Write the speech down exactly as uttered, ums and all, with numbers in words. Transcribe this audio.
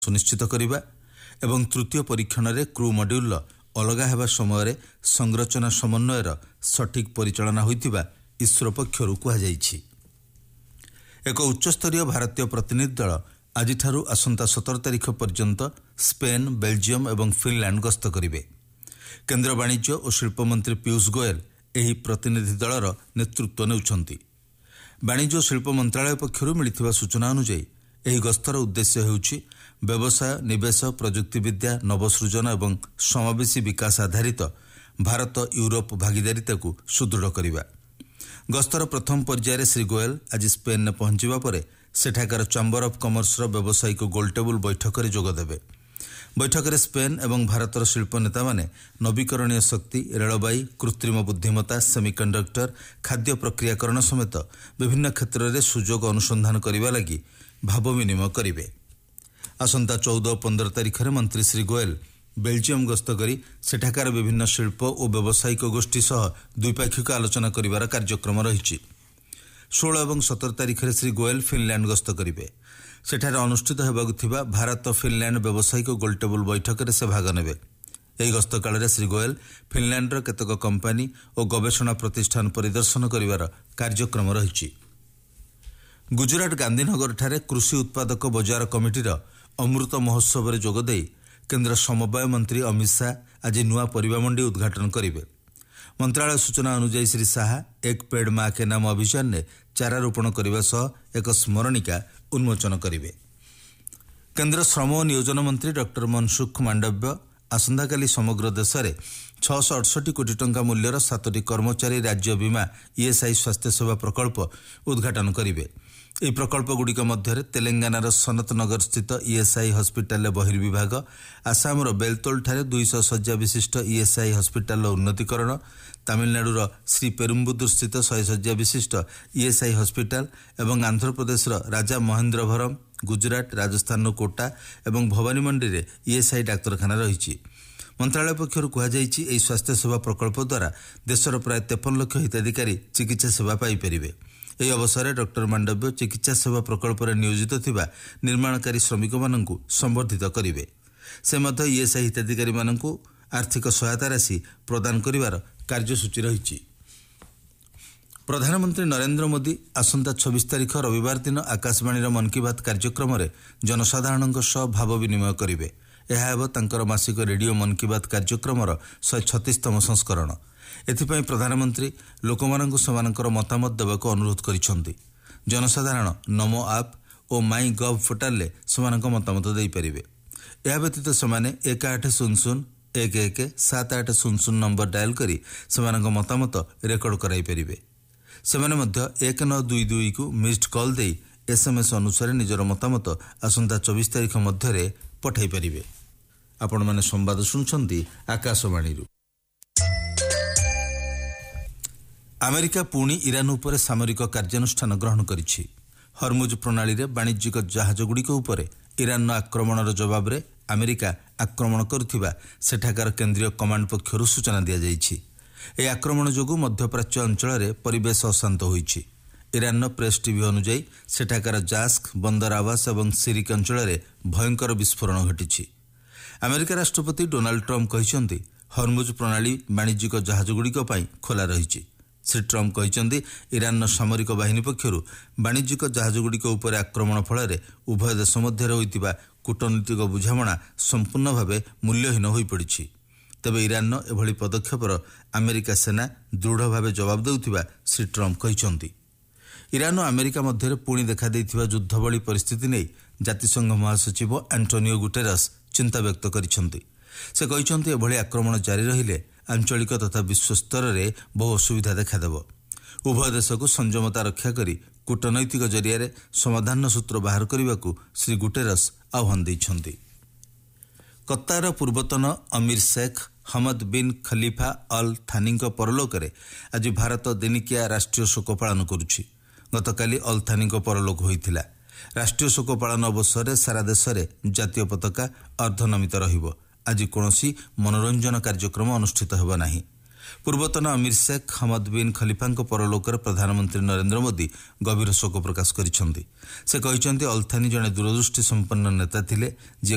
ସୁନିଶ୍ଚିତ କରିବା ଏବଂ ତୃତୀୟ ପରୀକ୍ଷଣରେ କ୍ରୁ ମଡ୍ୟୁଲର ଅଲଗା ହେବା ସମୟରେ ସଂରଚନା ସମନ୍ୱୟର ସଠିକ୍ ପରିଚାଳନା ହୋଇଥିବା ଇସ୍ରୋ ପକ୍ଷରୁ କୁହାଯାଇଛି। ଏକ ଉଚ୍ଚସ୍ତରୀୟ ଭାରତୀୟ ପ୍ରତିନିଧି ଦଳ ଆଜିଠାରୁ ଆସନ୍ତା ସତର ତାରିଖ ପର୍ଯ୍ୟନ୍ତ ସ୍ପେନ୍, ବେଲଜିୟମ୍ ଏବଂ ଫିନଲାଣ୍ଡ ଗସ୍ତ କରିବେ। କେନ୍ଦ୍ର ବାଣିଜ୍ୟ ଓ ଶିଳ୍ପ ମନ୍ତ୍ରୀ ପୀୟୁଷ ଗୋୟଲ ଏହି ପ୍ରତିନିଧି ଦଳର ନେତୃତ୍ୱ ନେଉଛନ୍ତି। ବାଣିଜ୍ୟ ଓ ଶିଳ୍ପ ମନ୍ତ୍ରଣାଳୟ ପକ୍ଷରୁ ମିଳିଥିବା ସୂଚନା ଅନୁଯାୟୀ ଏହି ଗସ୍ତର ଉଦ୍ଦେଶ୍ୟ ହେଉଛି ବ୍ୟବସାୟ, ନିବେଶ, ପ୍ରଯୁକ୍ତିବିଦ୍ୟା, ନବସୃଜନ ଏବଂ ସମାବେଶୀ ବିକାଶ ଆଧାରିତ ଭାରତ ୟୁରୋପ ଭାଗିଦାରିତାକୁ ସୁଦୃଢ଼ କରିବା। ଗସ୍ତର ପ୍ରଥମ ପର୍ଯ୍ୟାୟରେ ଶ୍ରୀ ଗୋୟଲ ଆଜି ସ୍ପେନ୍ରେ ପହଞ୍ଚିବା ପରେ ସେଠାକାର ଚାମ୍ବର ଅଫ୍ କମର୍ସର ବ୍ୟବସାୟିକ ଗୋଲଟେବୁଲ ବୈଠକରେ ଯୋଗଦେବେ। ବୈଠକରେ ସ୍ପେନ୍ ଏବଂ ଭାରତର ଶିଳ୍ପ ନେତାମାନେ ନବୀକରଣୀୟ ଶକ୍ତି, ରେଳବାଇ, କୃତ୍ରିମ ବୁଦ୍ଧିମତ୍ତା, ସେମିକଣ୍ଡକ୍ଟର, ଖାଦ୍ୟ ପ୍ରକ୍ରିୟାକରଣ ସମେତ ବିଭିନ୍ନ କ୍ଷେତ୍ରରେ ସୁଯୋଗ ଅନୁସନ୍ଧାନ କରିବା ଲାଗି ଭାବ ବିନିମୟ କରିବେ। ଆସନ୍ତା ଚଉଦ ଓ ପନ୍ଦର ତାରିଖରେ ମନ୍ତ୍ରୀ ଶ୍ରୀ ଗୋୟଲ ବେଲଜିୟମ ଗସ୍ତ କରି ସେଠାକାର ବିଭିନ୍ନ ଶିଳ୍ପ ଓ ବ୍ୟବସାୟିକ ଗୋଷ୍ଠୀ ସହ ଦ୍ୱିପାକ୍ଷିକ ଆଲୋଚନା କରିବାର କାର୍ଯ୍ୟକ୍ରମ ରହିଛି। ଷୋହଳ ଏବଂ ସତର ତାରିଖରେ ଶ୍ରୀ ଗୋୟଲ ଫିନଲାଣ୍ଡ ଗସ୍ତ କରିବେ। ସେଠାରେ ଅନୁଷ୍ଠିତ ହେବାକୁ ଥିବା ଭାରତ ଫିନଲାଣ୍ଡ ବ୍ୟବସାୟିକ ଗୋଲଟେବୁଲ ବୈଠକରେ ସେ ଭାଗ ନେବେ। ଏହି ଗସ୍ତ କାଳରେ ଶ୍ରୀ ଗୋୟଲ ଫିନଲାଣ୍ଡର କେତେକ କମ୍ପାନୀ ଓ ଗବେଷଣା ପ୍ରତିଷ୍ଠାନ ପରିଦର୍ଶନ କରିବାର କାର୍ଯ୍ୟକ୍ରମ ରହିଛି। ଗୁଜରାଟ ଗାନ୍ଧୀନଗରଠାରେ କୃଷି ଉତ୍ପାଦକ ବଜାର କମିଟିର ଅମୃତ ମହୋତ୍ସବରେ ଯୋଗଦେଇ କେନ୍ଦ୍ର ସମବାୟ ମନ୍ତ୍ରୀ ଅମିତ ଶାହା ଆଜି ନୂଆ ପରିବା ମଣ୍ଡି ଉଦ୍ଘାଟନ କରିବେ। ମନ୍ତ୍ରଣାଳୟ ସୂଚନା ଅନୁଯାୟୀ ଶ୍ରୀ ଶାହା ଏକ ପେଡ୍ ମା କେ ନାମ ଅଭିଯାନରେ ଚାରା ରୋପଣ କରିବା ସହ ଏକ ସ୍ମରଣିକା ଉନ୍ମୋଚନ କରିବେ। କେନ୍ଦ୍ର ଶ୍ରମ ଓ ନିୟୋଜନ ମନ୍ତ୍ରୀ ଡକ୍ଟର ମନସୁଖ ମାଣ୍ଡବ୍ୟ ଆସନ୍ତାକାଲି ସମଗ୍ର ଦେଶରେ ଛଅଶହ ଅଠଷଠି କୋଟି ଟଙ୍କା ମୂଲ୍ୟର ସାତଟି କର୍ମଚାରୀ ରାଜ୍ୟ ବୀମା ଇଏସ୍ଆଇ ସ୍ୱାସ୍ଥ୍ୟସେବା ପ୍ରକଳ୍ପ ଉଦ୍ଘାଟନ କରିବେ। ଏହି ପ୍ରକଳ୍ପଗୁଡ଼ିକ ମଧ୍ୟରେ ତେଲେଙ୍ଗାନାର ସନତ ନଗର ସ୍ଥିତ ଇଏସ୍ଆଇ ହସ୍ପିଟାଲର ବହିର୍ବିଭାଗ, ଆସାମର ବେଲତୋଲଠାରେ ଦୁଇଶହ ଶଯ୍ୟା ବିଶିଷ୍ଟ ଇଏସ୍ଆଇ ହସ୍ପିଟାଲର ଉନ୍ନତୀକରଣ, ତାମିଲନାଡୁର ଶ୍ରୀ ପେରୁମ୍ବୁଦୁର ସ୍ଥିତ ଶହେ ଶଯ୍ୟା ବିଶିଷ୍ଟ ଇଏସ୍ଆଇ ହସ୍ପିଟାଲ ଏବଂ ଆନ୍ଧ୍ରପ୍ରଦେଶର ରାଜା ମହେନ୍ଦ୍ରଭରମ, ଗୁଜରାଟ, ରାଜସ୍ଥାନର କୋଟା ଏବଂ ଭବାନୀମଣ୍ଡିରେ ଇଏସ୍ଆଇ ଡାକ୍ତରଖାନା ରହିଛି। ମନ୍ତ୍ରଣାଳୟ ପକ୍ଷରୁ କୁହାଯାଇଛି ଏହି ସ୍ୱାସ୍ଥ୍ୟସେବା ପ୍ରକଳ୍ପ ଦ୍ୱାରା ଦେଶର ପ୍ରାୟ ତେପନ ଲକ୍ଷ ହିତାଧିକାରୀ ଚିକିତ୍ସା ସେବା ପାଇପାରିବେ। ଏହି ଅବସରରେ ଡକ୍ଟର ମାଣ୍ଡବ୍ୟ ଚିକିତ୍ସା ସେବା ପ୍ରକଳ୍ପରେ ନିୟୋଜିତ ଥିବା ନିର୍ମାଣକାରୀ ଶ୍ରମିକମାନଙ୍କୁ ସମ୍ବର୍ଦ୍ଧିତ କରିବେ। ସେ ମଧ୍ୟ ଇଏସ୍ଆଇ ହିତାଧିକାରୀମାନଙ୍କୁ ଆର୍ଥିକ ସହାୟତା ରାଶି ପ୍ରଦାନ କରିବାର କାର୍ଯ୍ୟସୂଚୀ ରହିଛି। ପ୍ରଧାନମନ୍ତ୍ରୀ ନରେନ୍ଦ୍ର ମୋଦି ଆସନ୍ତା ଛବିଶ ତାରିଖ ରବିବାର ଦିନ ଆକାଶବାଣୀର ମନ୍ କି ବାତ୍ କାର୍ଯ୍ୟକ୍ରମରେ ଜନସାଧାରଣଙ୍କ ସହ ଭାବ ବିନିମୟ କରିବେ। ଏହା ହେବ ତାଙ୍କର ମାସିକ ରେଡିଓ ମନ୍ କି ବାତ୍ କାର୍ଯ୍ୟକ୍ରମର ଶହେ ଛତିଶତମ ସଂସ୍କରଣ। ଏଥିପାଇଁ ପ୍ରଧାନମନ୍ତ୍ରୀ ଲୋକମାନଙ୍କୁ ସେମାନଙ୍କର ମତାମତ ଦେବାକୁ ଅନୁରୋଧ କରିଛନ୍ତି। ଜନସାଧାରଣ ନମୋ ଆପ୍ ଓ ମାଇ ଗଭ୍ ପୋର୍ଟାଲରେ ସେମାନଙ୍କ ମତାମତ ଦେଇପାରିବେ। ଏହା ବ୍ୟତୀତ ସେମାନେ ଏକ ଆଠ ଶୂନ ଶୂନ ଏକ ଏକ ସାତ ଆଠ ଶୂନ ଶୂନ ନମ୍ବର ଡାଏଲ୍ କରି ସେମାନଙ୍କ ମତାମତ ରେକର୍ଡ କରାଇପାରିବେ। ସେମାନେ ମଧ୍ୟ ଏକ ନଅ ଦୁଇ ଦୁଇକୁ ମିସ୍ଡ କଲ୍ ଦେଇ ଏସ୍ଏମ୍ଏସ୍ ଅନୁସାରେ ନିଜର ମତାମତ ଆସନ୍ତା ଚବିଶ ତାରିଖ ମଧ୍ୟରେ ପଠାଇ ପାରିବେ। ଆପଣମାନେ ସମ୍ବାଦ ଶୁଣୁଛନ୍ତି ଆକାଶବାଣୀରୁ। ଆମେରିକା ପୁଣି ଇରାନ ଉପରେ ସାମରିକ କାର୍ଯ୍ୟାନୁଷ୍ଠାନ ଗ୍ରହଣ କରିଛି। ହରମୁଜ ପ୍ରଣାଳୀରେ ବାଣିଜ୍ୟିକ ଜାହାଜଗୁଡ଼ିକ ଉପରେ ଇରାନର ଆକ୍ରମଣର ଜବାବରେ ଆମେରିକା ଆକ୍ରମଣ କରୁଥିବା ସେଠାକାର କେନ୍ଦ୍ରୀୟ କମାଣ୍ଡ ପକ୍ଷରୁ ସୂଚନା ଦିଆଯାଇଛି। ଏହି ଆକ୍ରମଣ ଯୋଗୁଁ ମଧ୍ୟପ୍ରାଚ୍ୟ ଅଞ୍ଚଳରେ ପରିବେଶ ଅଶାନ୍ତ ହୋଇଛି। ଇରାନର ପ୍ରେସ୍ ଟିଭି ଅନୁଯାୟୀ ସେଠାକାର ଜାସ୍କ, ବନ୍ଦର ଆବାସ ଏବଂ ସିରିକ୍ ଅଞ୍ଚଳରେ ଭୟଙ୍କର ବିସ୍ଫୋରଣ ଘଟିଛି। ଆମେରିକା ରାଷ୍ଟ୍ରପତି ଡୋନାଲ୍ଡ ଟ୍ରମ୍ପ କହିଛନ୍ତି ହରମୁଜ ପ୍ରଣାଳୀ ବାଣିଜ୍ୟିକ ଜାହାଜଗୁଡ଼ିକ ପାଇଁ ଖୋଲା ରହିଛି। ଶ୍ରୀ ଟ୍ରମ୍ପ କହିଛନ୍ତି ଇରାନର ସାମରିକ ବାହିନୀ ପକ୍ଷରୁ ବାଣିଜ୍ୟିକ ଜାହାଜଗୁଡ଼ିକ ଉପରେ ଆକ୍ରମଣ ଫଳରେ ଉଭୟ ଦେଶ ମଧ୍ୟରେ ହୋଇଥିବା କୂଟନୈତିକ ବୁଝାମଣା ସମ୍ପୂର୍ଣ୍ଣ ଭାବେ ମୂଲ୍ୟହୀନ ହୋଇପଡ଼ିଛି। ତେବେ ଇରାନର ଏଭଳି ପଦକ୍ଷେପର ଆମେରିକା ସେନା ଦୃଢ଼ ଭାବେ ଜବାବ ଦେଉଥିବା ଶ୍ରୀ ଟ୍ରମ୍ପ କହିଛନ୍ତି। ଇରାନ ଓ ଆମେରିକା ମଧ୍ୟରେ ପୁଣି ଦେଖାଦେଇଥିବା ଯୁଦ୍ଧଭଳି ପରିସ୍ଥିତି ନେଇ ଜାତିସଂଘ ମହାସଚିବ ଆଣ୍ଟୋନିଓ ଗୁଟେରସ୍ ଚିନ୍ତା ବ୍ୟକ୍ତ କରିଛନ୍ତି। ସେ କହିଛନ୍ତି ଏଭଳି ଆକ୍ରମଣ ଜାରି ରହିଲେ ଆଞ୍ଚଳିକ ତଥା ବିଶ୍ୱସ୍ତରରେ ବହୁ ଅସୁବିଧା ଦେଖାଦେବ। ଉଭୟ ଦେଶକୁ ସଂଯମତା ରକ୍ଷା କରି କୂଟନୈତିକ ଜରିଆରେ ସମାଧାନ ସୂତ୍ର ବାହାର କରିବାକୁ ଶ୍ରୀ ଗୁଟେରସ୍ ଆହ୍ୱାନ ଦେଇଛନ୍ତି। କତାରର ପୂର୍ବତନ ଅମିର Sheikh Hamad bin Khalifa all ଥାନିଙ୍କ ପରଲୋକରେ ଆଜି ଭାରତ ଦିନିକିଆ ରାଷ୍ଟ୍ରୀୟ ଶୋକ ପାଳନ କରୁଛି। ଗତକାଲି ଅଲ୍ ଥାନିଙ୍କ ପରଲୋକ ହୋଇଥିଲା। ରାଷ୍ଟ୍ରୀୟ ଶୋକ ପାଳନ ଅବସରରେ ସାରା ଦେଶରେ ଜାତୀୟ ପତାକା ଅର୍ଦ୍ଧନମିତ ରହିବ। ଆଜି କୌଣସି ମନୋରଞ୍ଜନ କାର୍ଯ୍ୟକ୍ରମ ଅନୁଷ୍ଠିତ ହେବ ନାହିଁ। ପୂର୍ବତନ ଅମିର ଶେଖ୍ ହମଦ ବିନ୍ ଖଲିଫାଙ୍କ ପରଲୋକରେ ପ୍ରଧାନମନ୍ତ୍ରୀ ନରେନ୍ଦ୍ର ମୋଦି ଗଭୀର ଶୋକ ପ୍ରକାଶ କରିଛନ୍ତି। ସେ କହିଛନ୍ତି ଅଲ୍ ଥାନି ଜଣେ ଦୂରଦୃଷ୍ଟି ସମ୍ପନ୍ନ ନେତା ଥିଲେ, ଯିଏ